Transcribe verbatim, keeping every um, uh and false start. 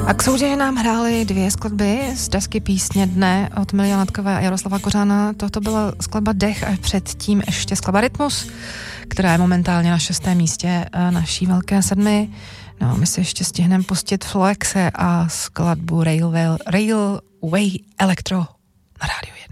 A k soutěži nám hrály dvě skladby z desky Písně dne od Milie Latkové a Jaroslava Kořána. Toto byla skladba Dech a předtím ještě skladba Rytmus, která je momentálně na šestém místě naší velké sedmi. No, my si ještě stihneme pustit Floexe a skladbu Railway, Railway Electro na rádiu jedna.